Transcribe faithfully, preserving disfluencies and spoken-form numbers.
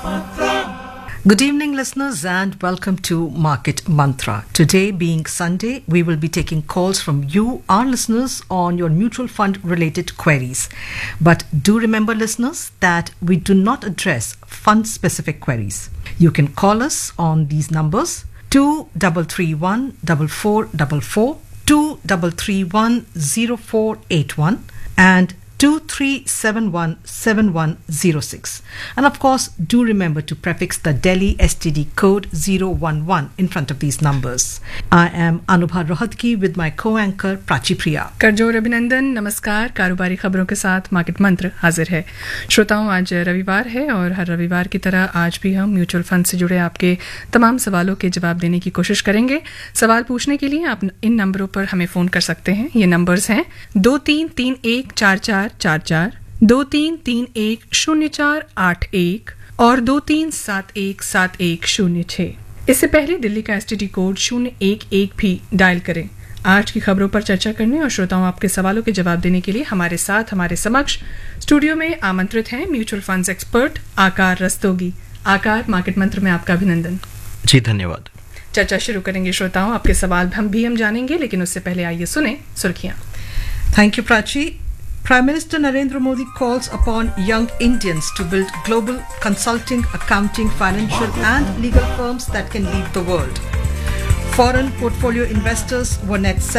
Good evening, listeners, and welcome to Market Mantra. Today, being Sunday, we will be taking calls from you, our listeners, on your mutual fund related queries. But do remember, listeners, that we do not address fund specific queries. You can call us on these numbers: two three three one four four four four, two three three one zero four eight one, and two three seven one seven one zero six. And of course, do remember to prefix the Delhi S T D code zero one one in front of these numbers. I am Anubha Rohatgi with my co-anchor Prachi Priya. करजोर अभिनंदन, नमस्कार। कारोबारी खबरों के साथ market मंत्र हाजिर है। श्रोताओं, आज रविवार है और हर रविवार की तरह आज भी हम म्यूचुअल फंड से जुड़े आपके तमाम सवालों के जवाब देने की कोशिश करेंगे। सवाल पूछने के लिए आप इन नंबरों पर हमें फोन कर सकते हैं। ये नंबर्स हैं दो तीन तीन एक चार चार चार चार, दो तीन तीन एक शून्य चार आठ एक और दो तीन सात एक सात एक शून्य छह। इससे पहले दिल्ली का एसटीडी कोड शून्य एक एक भी डायल करें। आज की खबरों पर चर्चा करने और श्रोताओं आपके सवालों के जवाब देने के लिए हमारे साथ हमारे समक्ष स्टूडियो में आमंत्रित हैं म्यूचुअल फंड्स एक्सपर्ट आकार रस्तोगी। आकार, मार्केट मंत्र में आपका अभिनंदन। जी धन्यवाद। चर्चा शुरू करेंगे श्रोताओं, आपके सवाल हम भी हम जानेंगे, लेकिन उससे पहले आइए सुने सुर्खियां। Thank you, Prachi. Prime Minister Narendra Modi calls upon young Indians to build global consulting, accounting, financial and legal firms that can lead the world. Foreign portfolio investors were net